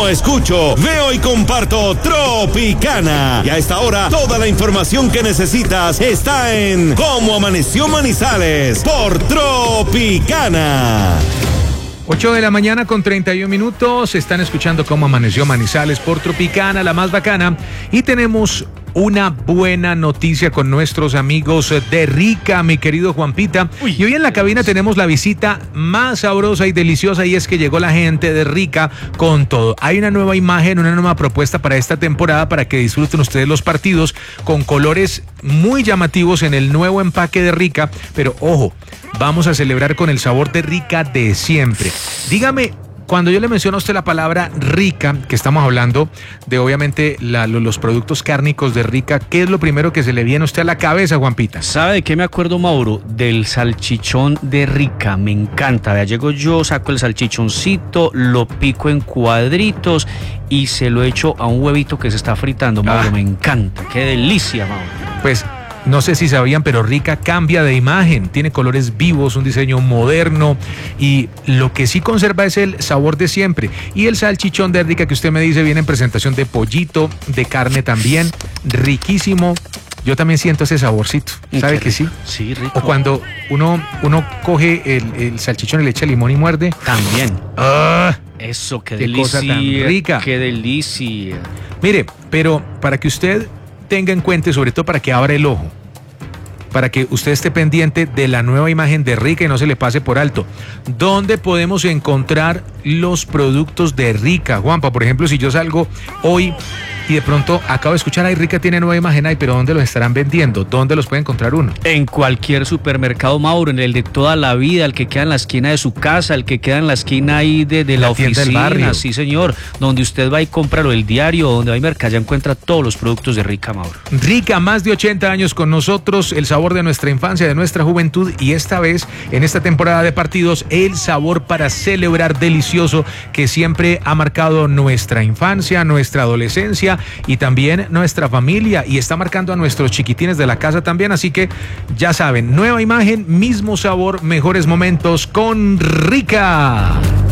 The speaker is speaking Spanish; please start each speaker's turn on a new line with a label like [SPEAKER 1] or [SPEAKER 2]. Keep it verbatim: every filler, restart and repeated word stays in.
[SPEAKER 1] escucho, veo y comparto Tropicana. Y a esta hora, toda la información que necesitas está en Cómo Amaneció Manizales por Tropicana.
[SPEAKER 2] ocho de la mañana con treinta y un minutos. Están escuchando Cómo Amaneció Manizales por Tropicana, la más bacana. Y tenemos una buena noticia con nuestros amigos de Rica, mi querido Juanpita. Uy. Y hoy en la cabina tenemos la visita más sabrosa y deliciosa, y es que llegó la gente de Rica con todo. Hay una nueva imagen, una nueva propuesta para esta temporada para que disfruten ustedes los partidos con colores muy llamativos en el nuevo empaque de Rica. Pero ojo, vamos a celebrar con el sabor de Rica de siempre. Dígame, cuando yo le menciono a usted la palabra Rica, que estamos hablando de obviamente la, los productos cárnicos de Rica, ¿qué es lo primero que se le viene a usted a la cabeza, Juanpita?
[SPEAKER 3] ¿Sabe de qué me acuerdo, Mauro? Del salchichón de Rica, me encanta. Ya llego yo, saco el salchichoncito, lo pico en cuadritos y se lo echo a un huevito que se está fritando, Mauro. Ah. Me encanta, qué delicia, Mauro.
[SPEAKER 2] Pues no sé si sabían, pero Rica cambia de imagen, tiene colores vivos, un diseño moderno, y lo que sí conserva es el sabor de siempre. Y el salchichón de Rica que usted me dice viene en presentación de pollito, de carne también, riquísimo. Yo también siento ese saborcito, ¿sabe que sí?
[SPEAKER 3] Sí, rico.
[SPEAKER 2] O cuando uno, uno coge el, el salchichón y le echa limón y muerde.
[SPEAKER 3] También.
[SPEAKER 2] ¡Ah!
[SPEAKER 3] Eso, qué,
[SPEAKER 2] qué
[SPEAKER 3] delicia.
[SPEAKER 2] Cosa tan rica.
[SPEAKER 3] Qué delicia.
[SPEAKER 2] Mire, pero para que usted tenga en cuenta y sobre todo para que abra el ojo, para que usted esté pendiente de la nueva imagen de Rica y no se le pase por alto. ¿Dónde podemos encontrar los productos de Rica, Juanpa? Por ejemplo, si yo salgo hoy y de pronto acabo de escuchar, ay, Rica tiene nueva imagen, ay, pero ¿dónde los estarán vendiendo? ¿Dónde los puede encontrar uno?
[SPEAKER 3] En cualquier supermercado, Mauro, en el de toda la vida, el que queda en la esquina de su casa, el que queda en la esquina ahí de, de la, la oficina, del barrio. Sí, señor, donde usted va y compra el diario, donde va y merca, ya encuentra todos los productos de Rica, Mauro.
[SPEAKER 2] Rica, más de ochenta años con nosotros, el sabor de nuestra infancia, de nuestra juventud, y esta vez, en esta temporada de partidos, el sabor para celebrar delicioso que siempre ha marcado nuestra infancia, nuestra adolescencia y también nuestra familia, y está marcando a nuestros chiquitines de la casa también. Así que ya saben, nueva imagen, mismo sabor, mejores momentos con Rica.